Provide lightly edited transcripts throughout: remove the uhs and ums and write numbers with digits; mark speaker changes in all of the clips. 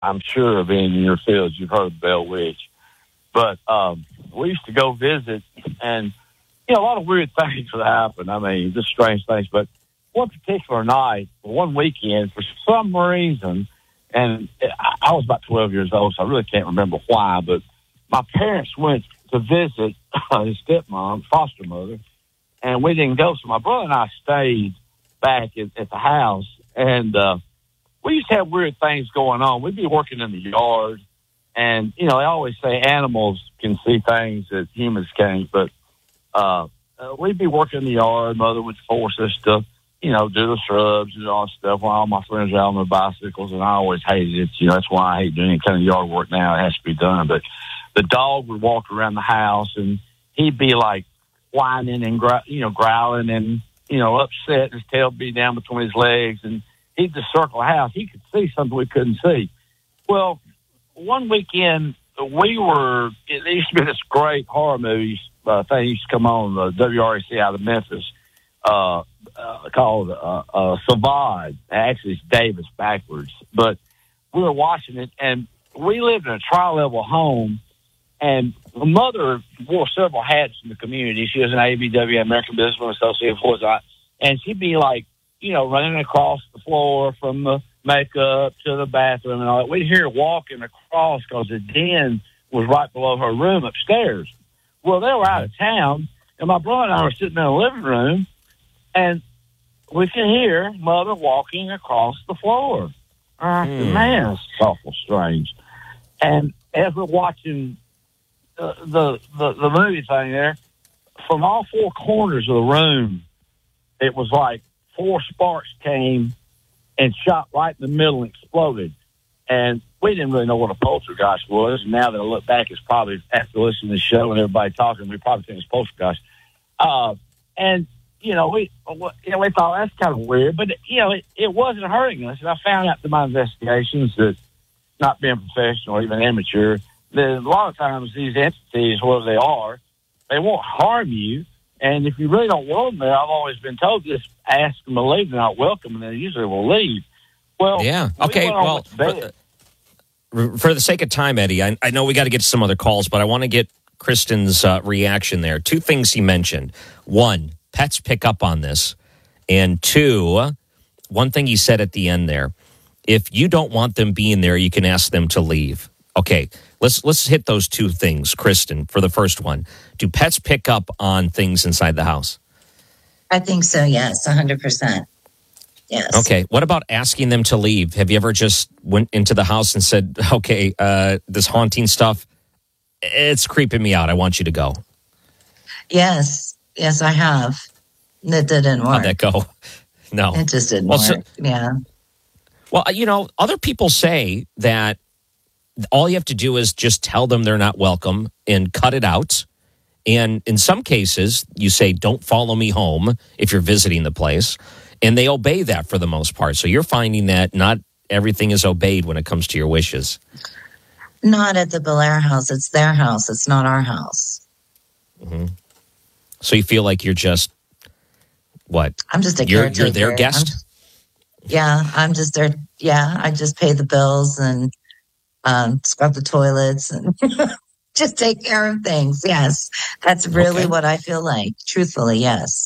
Speaker 1: I'm sure being in your fields, you've heard of Bell Witch. But we used to go visit, and, a lot of weird things would happen. I mean, just strange things. But one particular night, one weekend, for some reason, and I was about 12 years old, so I really can't remember why, but my parents went to visit his stepmom, foster mother, and we didn't go. So my brother and I stayed back at the house, and we used to have weird things going on. We'd be working in the yard, and, they always say animals can see things that humans can't, but we'd be working in the yard. Mother would force us to, do the shrubs and all that stuff while all my friends were out on their bicycles, and I always hated it. That's why I hate doing any kind of yard work now. It has to be done. But the dog would walk around the house, and he'd be like whining and, growling and, upset. His tail would be down between his legs, and he'd just circle the house. He could see something we couldn't see. Well, one weekend, there used to be this great horror movie thing used to come on, the WRAC out of Memphis, called Savard. Actually, it's Davis backwards. But we were watching it, and we lived in a tri-level home, and the mother wore several hats in the community. She was an ABW, American Businesswomen Association, and she'd be like, running across the floor from the makeup to the bathroom and all that. We'd hear her walking across because the den was right below her room upstairs. Well, they were out of town, and my brother and I were sitting in the living room, and we could hear Mother walking across the floor. Man, it's awful strange. And as we're watching the movie thing there, from all four corners of the room, it was like 4 sparks came and shot right in the middle and exploded. And we didn't really know what a poltergeist was. And now that I look back, it's probably after listening to the show and everybody talking, we probably think it's poltergeist. And, we thought that's kind of weird, but, it wasn't hurting us. And I found out through my investigations that, not being professional or even amateur, that a lot of times these entities, whatever they are, they won't harm you. And if you really don't want them there, I've always been told, just ask them to leave. They're not welcome, and they usually will leave. Well,
Speaker 2: yeah. Okay, for the sake of time, Eddie, I know we got to get to some other calls, but I want to get Kristen's reaction there. 2 things he mentioned. 1, pets pick up on this. And 2, one thing he said at the end there, if you don't want them being there, you can ask them to leave. Okay, let's hit those 2 things, Kristen, for the first one. Do pets pick up on things inside the house?
Speaker 3: I think so, yes, 100%. Yes.
Speaker 2: Okay, what about asking them to leave? Have you ever just went into the house and said, okay, this haunting stuff, it's creeping me out. I want you to go.
Speaker 3: Yes, I have. That didn't work.
Speaker 2: How'd that go? No.
Speaker 3: It just didn't work, yeah.
Speaker 2: Well, other people say that all you have to do is just tell them they're not welcome and cut it out. And in some cases, you say, don't follow me home if you're visiting the place. And they obey that for the most part. So you're finding that not everything is obeyed when it comes to your wishes.
Speaker 3: Not at the Belair house. It's their house. It's not our house.
Speaker 2: Mm-hmm. So you feel like you're just, what?
Speaker 3: I'm just a caretaker.
Speaker 2: You're their guest?
Speaker 3: I'm just there. Yeah, I just pay the bills and scrub the toilets and just take care of things. Yes, that's really what I feel like. Truthfully, yes.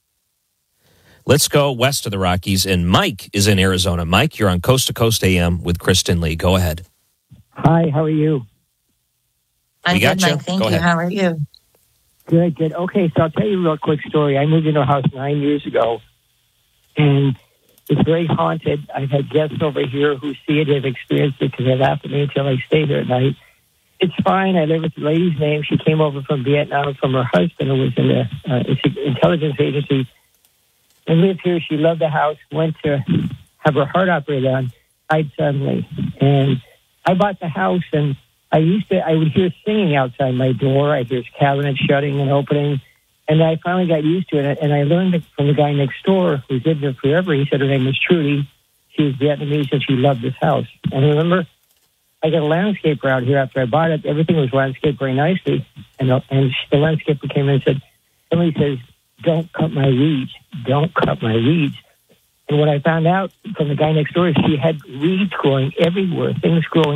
Speaker 2: Let's go west of the Rockies, and Mike is in Arizona. Mike, you're on Coast to Coast AM with Kristen Lee. Go ahead.
Speaker 4: Hi, how are you?
Speaker 3: I'm good, Mike. Thank you. How are you?
Speaker 4: Good. Okay, so I'll tell you a real quick story. I moved into a house 9 years ago, and it's very haunted. I've had guests over here who see it, have experienced it, because they laugh at me until I stay there at night. It's fine. I live with the lady's name. She came over from Vietnam from her husband, who was in the intelligence agency, and lived here. She loved the house, went to have her heart operated on, died suddenly. And I bought the house, and I would hear singing outside my door. I'd hear cabinets shutting and opening. And I finally got used to it. And I learned from the guy next door who's lived there forever. He said her name was Trudy. She was Vietnamese, and she loved this house. And remember, I got a landscaper out here after I bought it. Everything was landscaped very nicely. And the landscaper came in and said, somebody says, don't cut my weeds. Don't cut my weeds. And what I found out from the guy next door is she had weeds growing everywhere, things growing